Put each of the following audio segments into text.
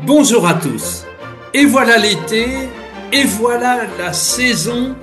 Bonjour à tous. Et voilà l'été, et voilà la saison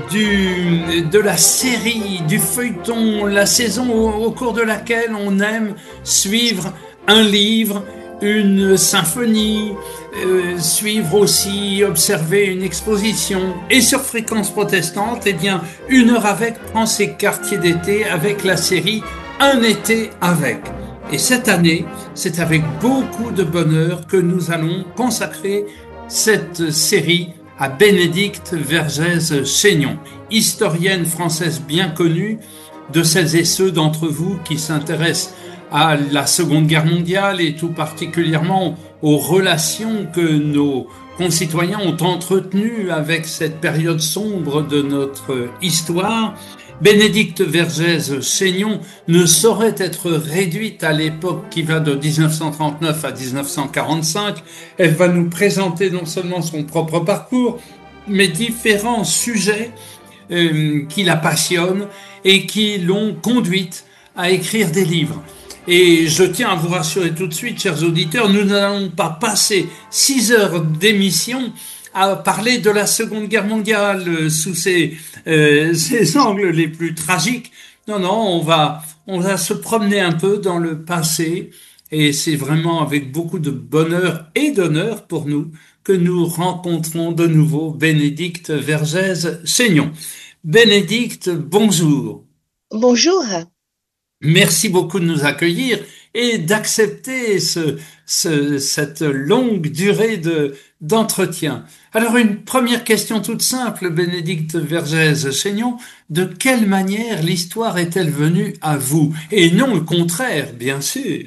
de la série, du feuilleton, la saison au cours de laquelle on aime suivre un livre, une symphonie, suivre aussi, observer une exposition. Et sur Fréquence Protestante, eh bien, Une heure avec prend ses quartiers d'été avec la série Un été avec. Et cette année, c'est avec beaucoup de bonheur que nous allons consacrer cette série à Bénédicte Vergès-Chaignon, historienne française bien connue de celles et ceux d'entre vous qui s'intéressent à la Seconde Guerre mondiale et tout particulièrement aux relations que nos concitoyens ont entretenues avec cette période sombre de notre histoire. Bénédicte Vergès-Chaignon ne saurait être réduite à l'époque qui va de 1939 à 1945. Elle va nous présenter non seulement son propre parcours, mais différents sujets qui la passionnent et qui l'ont conduite à écrire des livres. Et je tiens à vous rassurer tout de suite, chers auditeurs, nous n'allons pas passer 6 heures d'émission à parler de la Seconde Guerre mondiale sous ses angles les plus tragiques. Non, on va se promener un peu dans le passé et c'est vraiment avec beaucoup de bonheur et d'honneur pour nous que nous rencontrons de nouveau Bénédicte Vergès-Chaignon. Bénédicte, bonjour. Bonjour. Merci beaucoup de nous accueillir et d'accepter cette longue durée d'entretien. Alors, une première question toute simple, Bénédicte Vergès-Chaignon. De quelle manière l'histoire est-elle venue à vous? Et non le contraire, bien sûr.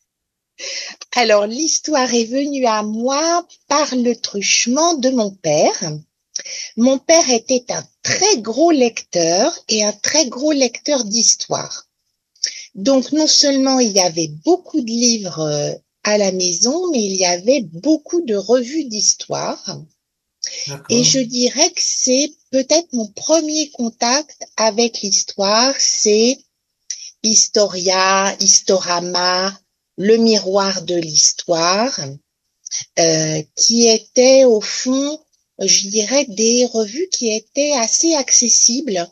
Alors, l'histoire est venue à moi par le truchement de mon père. Mon père était un très gros lecteur et un très gros lecteur d'histoire. Donc, non seulement il y avait beaucoup de livres à la maison, mais il y avait beaucoup de revues d'histoire. Et je dirais que c'est peut-être mon premier contact avec l'histoire, c'est Historia, Historama, Le Miroir de l'Histoire, qui étaient au fond, je dirais, des revues qui étaient assez accessibles.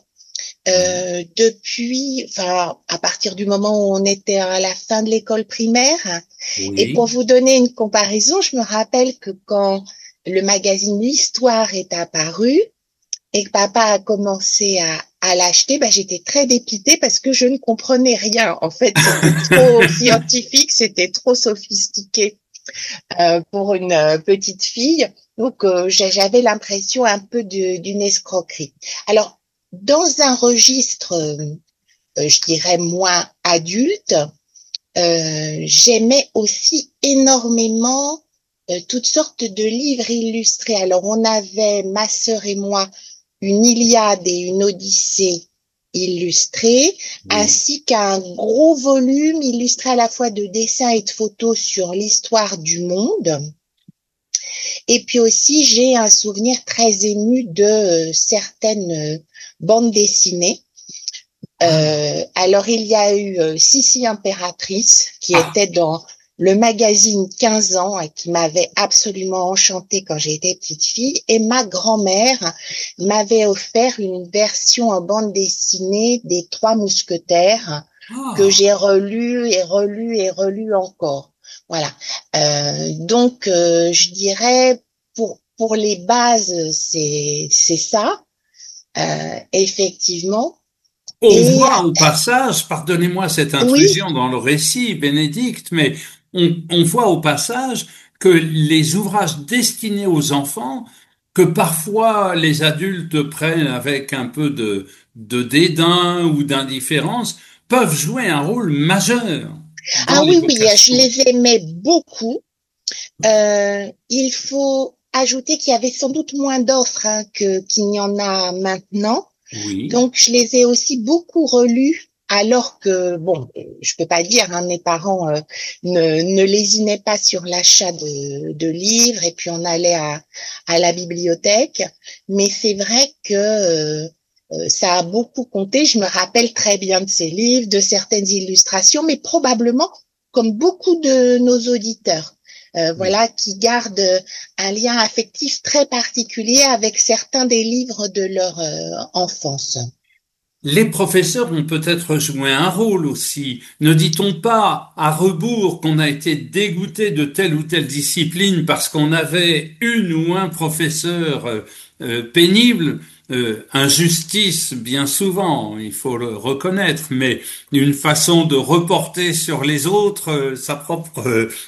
À partir du moment où on était à la fin de l'école primaire. Oui. Et pour vous donner une comparaison, je me rappelle que quand le magazine L'Histoire est apparu et que papa a commencé à l'acheter, j'étais très dépitée parce que je ne comprenais rien. En fait, c'était trop scientifique, c'était trop sophistiqué pour une petite fille. Donc, j'avais l'impression un peu d'une escroquerie. Alors, dans un registre, je dirais moins adulte, j'aimais aussi énormément toutes sortes de livres illustrés. Alors, on avait, ma sœur et moi, une Iliade et une Odyssée illustrées, ainsi qu'un gros volume illustré à la fois de dessins et de photos sur l'histoire du monde. Et puis aussi, j'ai un souvenir très ému de certaines bandes dessinées. Alors, il y a eu Sissi Impératrice, qui était dans le magazine 15 ans et qui m'avait absolument enchantée quand j'étais petite fille. Et ma grand-mère m'avait offert une version en bande dessinée des Trois Mousquetaires que j'ai relue et relue et relue encore. Voilà. Donc, je dirais, pour les bases, c'est ça. Effectivement. On voit au passage, pardonnez-moi cette intrusion Oui. dans le récit, Bénédicte, mais on voit au passage que les ouvrages destinés aux enfants, que parfois les adultes prennent avec un peu de dédain ou d'indifférence, peuvent jouer un rôle majeur dans Oui, l'éducation. je les aimais beaucoup. Il faut ajouter qu'il y avait sans doute moins d'offres qu'il n'y en a maintenant. Oui. Donc, je les ai aussi beaucoup relus, alors que, je peux pas dire, mes parents ne lésinaient pas sur l'achat de livres, et puis on allait à la bibliothèque. Mais c'est vrai que ça a beaucoup compté. Je me rappelle très bien de ces livres, de certaines illustrations, mais probablement, comme beaucoup de nos auditeurs, oui. voilà, qui gardent un lien affectif très particulier avec certains des livres de leur enfance. Les professeurs ont peut-être joué un rôle aussi. Ne dit-on pas à rebours qu'on a été dégoûté de telle ou telle discipline parce qu'on avait une ou un professeur pénible, injustice bien souvent, il faut le reconnaître, mais une façon de reporter sur les autres sa propre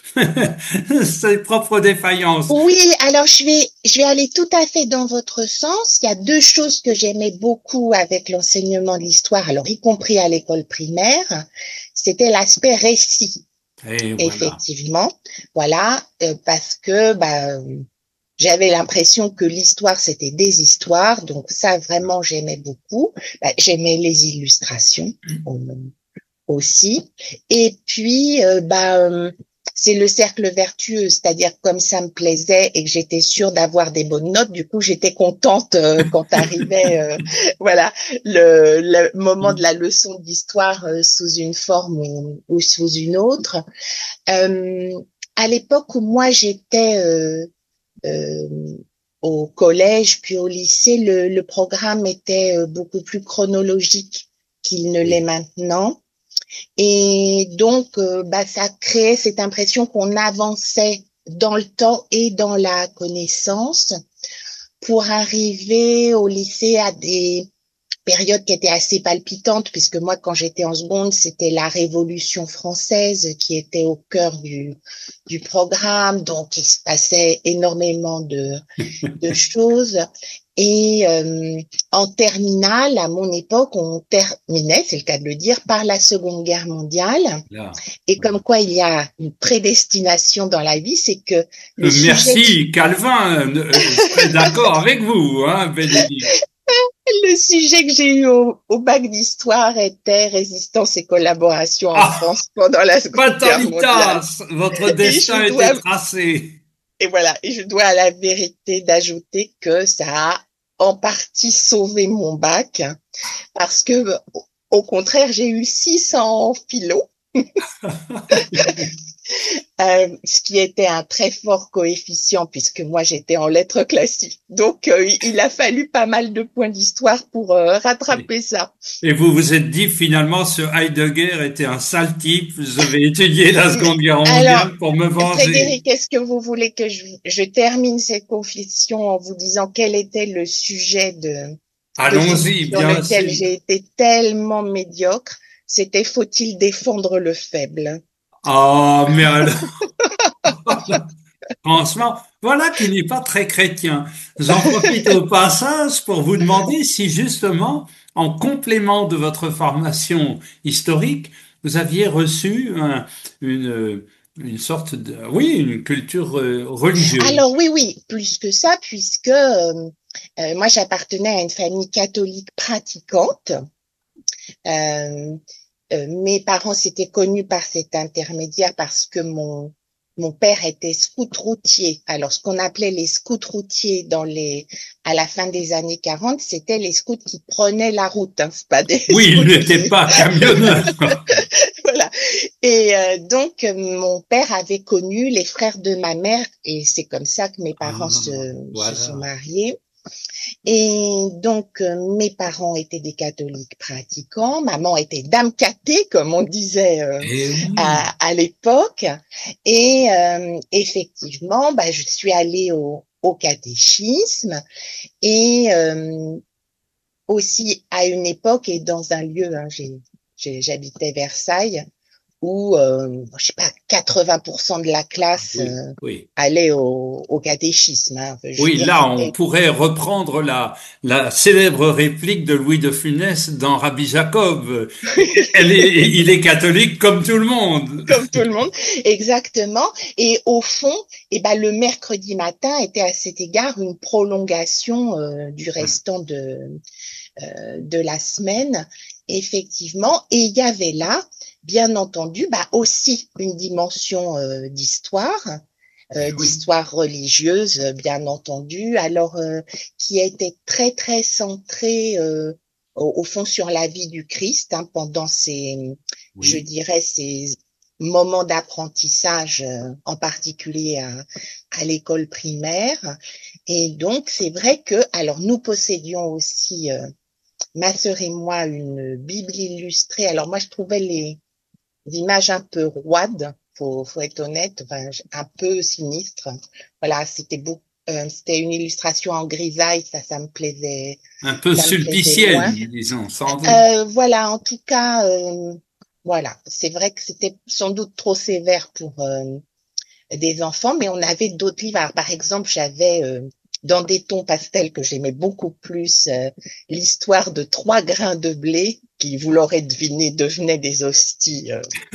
ses propres défaillances. Oui, alors je vais aller tout à fait dans votre sens. Il y a deux choses que j'aimais beaucoup avec l'enseignement de l'histoire, alors y compris à l'école primaire, c'était l'aspect récit, Et voilà. effectivement. Voilà, parce que j'avais l'impression que l'histoire c'était des histoires, donc ça vraiment j'aimais beaucoup. J'aimais les illustrations aussi. Et puis, c'est le cercle vertueux, c'est-à-dire comme ça me plaisait et que j'étais sûre d'avoir des bonnes notes, du coup j'étais contente quand arrivait voilà le moment de la leçon d'histoire sous une forme ou sous une autre. Euh, à l'époque où moi j'étais euh, au collège puis au lycée, le programme était beaucoup plus chronologique qu'il ne l'est Oui. maintenant. Et donc, ça créait cette impression qu'on avançait dans le temps et dans la connaissance pour arriver au lycée à des périodes qui étaient assez palpitantes, puisque moi, quand j'étais en seconde, c'était la Révolution française qui était au cœur du programme. Donc, il se passait énormément de choses. Et en terminale, à mon époque, on terminait, c'est le cas de le dire, par la Seconde Guerre mondiale. Là. Et comme quoi il y a une prédestination dans la vie, c'est que le sujet que, Merci, Calvin. Je serais d'accord avec vous, hein, Bénédicte. le sujet que j'ai eu au bac d'histoire était résistance et collaboration en Ah, France pendant la Seconde Guerre mondiale. fatalitas, votre Et destin était tracé. je dois à la vérité d'ajouter que ça a en partie sauvé mon bac parce que, au contraire, j'ai eu 600 en philo, ce qui était un très fort coefficient puisque moi j'étais en lettres classiques. Donc, il a fallu pas mal de points d'histoire pour rattraper ça. Et vous vous êtes dit finalement ce Heidegger était un sale type, je vais étudier la Seconde Guerre Alors, mondiale pour me venger. Frédéric, est-ce que vous voulez que je termine cette confession en vous disant quel était le sujet de philo Allons-y, sur bien lequel sûr. j'ai été tellement médiocre? C'était faut-il défendre le faible? Ah, mais alors, franchement, voilà qui n'est pas très chrétien. J'en profite au passage pour vous demander si justement, en complément de votre formation historique, vous aviez reçu une sorte de, oui, une culture religieuse. Alors oui, oui, plus que ça, puisque moi j'appartenais à une famille catholique pratiquante. Euh, Mes parents s'étaient connus par cet intermédiaire parce que mon père était scout routier. Alors, ce qu'on appelait les scouts routiers à la fin des années 40, c'était les scouts qui prenaient la route, hein, c'est pas des Oui, il scouts n'était qui, pas camionneur. voilà. Et donc, mon père avait connu les frères de ma mère et c'est comme ça que mes parents Ah, se sont voilà. mariés. Et donc, mes parents étaient des catholiques pratiquants. Maman était dame cathée, comme on disait Eh oui. à l'époque. Et effectivement, je suis allée au catéchisme et aussi à une époque et dans un lieu, hein, j'habitais Versailles, où, je sais pas, 80% de la classe Oui, oui. allait au catéchisme. Hein. Je veux Oui, dire, là, on c'était pourrait reprendre la célèbre réplique de Louis de Funès dans Rabbi Jacob. Il est catholique comme tout le monde. comme tout le monde, exactement. Et au fond, le mercredi matin était à cet égard une prolongation du restant de la semaine, effectivement. Et il y avait là, bien entendu, aussi une dimension Eh oui, d'histoire religieuse, bien entendu, alors qui était très très centrée au fond sur la vie du Christ, hein, pendant je oui, dirais, ces moments d'apprentissage, en particulier à l'école primaire. Et donc, c'est vrai que, alors, nous possédions aussi, ma sœur et moi, une Bible illustrée. Alors, moi, je trouvais les images un peu roides, faut être honnête, enfin, un peu sinistre. Voilà, c'était une illustration en grisaille, ça me plaisait, Un peu ça me plaisait moins. sulpicienne, disons, sans doute. Voilà, en tout cas, voilà, c'est vrai que c'était sans doute trop sévère pour des enfants, mais on avait d'autres livres. Alors, par exemple, j'avais dans des tons pastels que j'aimais beaucoup plus, l'histoire de 3 grains de blé qui, vous l'aurez deviné, devenaient des hosties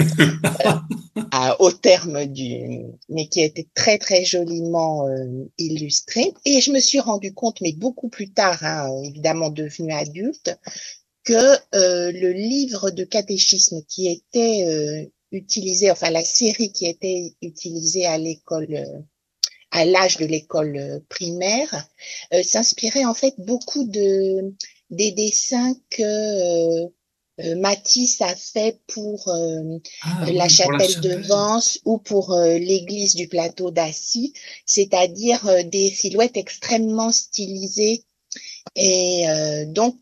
au terme mais qui a été très très joliment illustré. Et je me suis rendu compte, mais beaucoup plus tard, hein, évidemment devenue adulte, que le livre de catéchisme qui était utilisé, enfin la série qui était utilisée à l'école, à l'âge de l'école primaire, s'inspirait en fait beaucoup des dessins que Matisse a fait pour Ah la oui, pour la chapelle de chapelle. Vence ou pour l'église du plateau d'Assy, c'est-à-dire des silhouettes extrêmement stylisées. Et donc,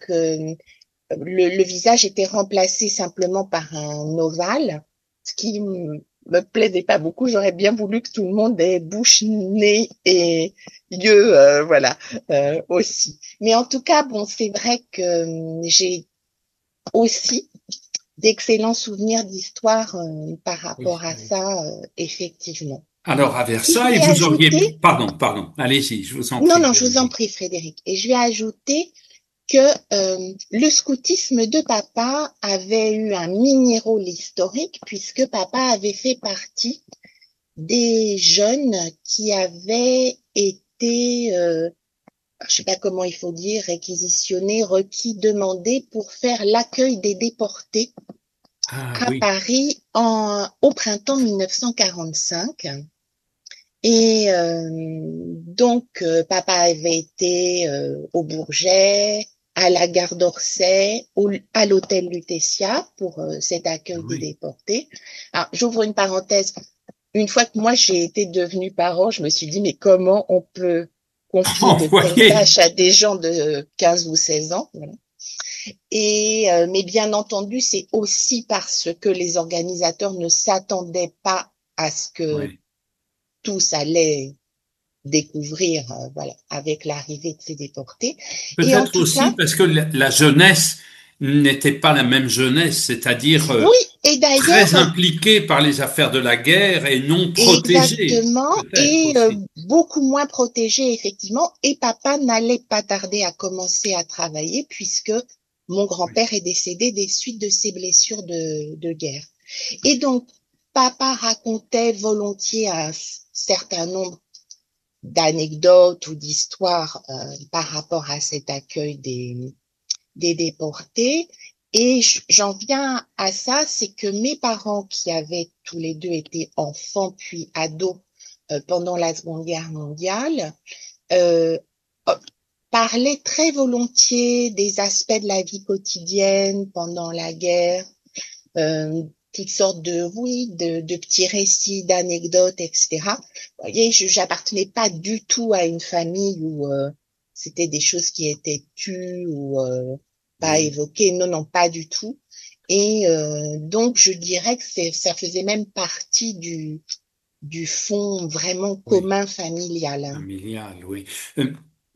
le visage était remplacé simplement par un ovale, ce qui me plaisait pas beaucoup. J'aurais bien voulu que tout le monde ait bouche, nez et yeux, voilà, aussi. Mais en tout cas, bon, c'est vrai que j'ai aussi d'excellents souvenirs d'histoire par Oui, rapport à oui. ça, effectivement. Alors, à Et je Versailles, vais vous auriez... ajouter, Pardon, allez-y, je vous en non, prie, non, je vous en Véronique. prie, Frédéric, et je vais ajouter que le scoutisme de papa avait eu un mini-rôle historique puisque papa avait fait partie des jeunes qui avaient été, je sais pas comment il faut dire, réquisitionnés, requis, demandés pour faire l'accueil des déportés Ah à oui, Paris au printemps 1945. Et donc, papa avait été au Bourget, à la gare d'Orsay, à l'hôtel Lutetia pour cet accueil des oui. déportés. Alors, j'ouvre une parenthèse. Une fois que moi j'ai été devenue parent, je me suis dit, mais comment on peut confier de telles Envoyez. tâches à des gens de 15 ou 16 ans? Voilà. Et mais bien entendu, c'est aussi parce que les organisateurs ne s'attendaient pas à ce que Oui. tous allaient découvrir, voilà, avec l'arrivée de ces déportés. Et en Peut-être tout aussi cas, parce que la jeunesse n'était pas la même jeunesse, c'est-à-dire oui, et très d'ailleurs, impliquée par les affaires de la guerre et non protégée. exactement, Peut-être et aussi. beaucoup moins protégé, effectivement, et papa n'allait pas tarder à commencer à travailler puisque mon Oui. grand-père est décédé des suites de ses blessures de guerre. Et donc, papa racontait volontiers un certain nombre d'anecdotes ou d'histoires par rapport à cet accueil des déportés. Et j'en viens à ça, c'est que mes parents qui avaient tous les deux été enfants puis ados pendant la Seconde Guerre mondiale, euh, parlaient très volontiers des aspects de la vie quotidienne pendant la guerre, toutes sortes de petits récits, d'anecdotes, etc. Vous voyez, j'appartenais pas du tout à une famille où c'était des choses qui étaient tues ou pas Oui. évoquées. Non, non, pas du tout. Et donc, je dirais que ça faisait même partie du fond vraiment Oui. commun familial, hein. Familial, oui. Euh,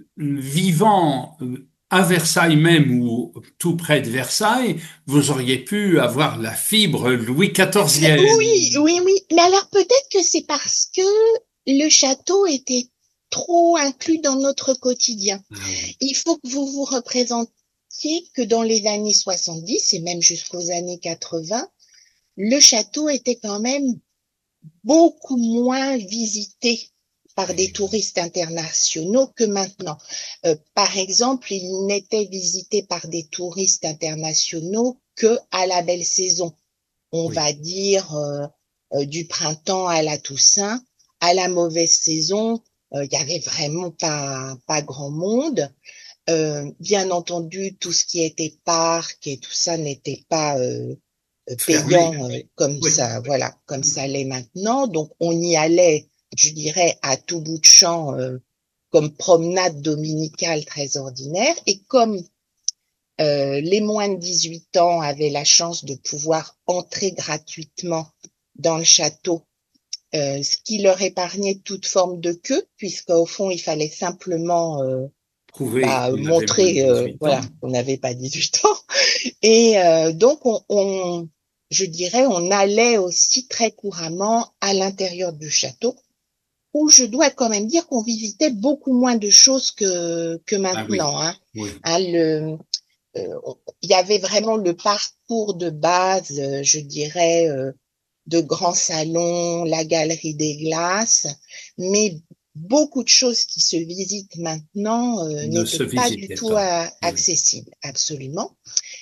Vivant à Versailles même ou tout près de Versailles, vous auriez pu avoir la fibre Louis Oui, XIVienne. oui, oui. Mais alors peut-être que c'est parce que le château était trop inclus dans notre quotidien. Ah oui, Il faut que vous vous représentiez que dans les années 70 et même jusqu'aux années 80, le château était quand même beaucoup moins visité par des oui, oui, touristes internationaux que maintenant. Par exemple, il n'était visité par des touristes internationaux que à la belle saison. On oui. va dire du printemps à la Toussaint. À la mauvaise saison, il y avait vraiment pas grand monde. Bien entendu, tout ce qui était parc et tout ça n'était pas Fermé. payant comme Oui. ça, voilà, comme ça l'est maintenant. Donc on y allait, je dirais, à tout bout de champ, comme promenade dominicale très ordinaire. Et comme les moins de 18 ans avaient la chance de pouvoir entrer gratuitement dans le château, ce qui leur épargnait toute forme de queue, puisqu'au fond, il fallait simplement Prouver qu'on avait moins de montrer 18 voilà, ans. qu'on n'avait pas 18 ans. Et donc, je dirais, on allait aussi très couramment à l'intérieur du château, où je dois quand même dire qu'on visitait beaucoup moins de choses que Ah oui, maintenant. Hein. oui. Hein, il y avait vraiment le parcours de base, je dirais, de grands salons, la galerie des glaces, mais beaucoup de choses qui se visitent maintenant Ne se n'étaient pas du visitait tout pas. Oui. accessibles, absolument.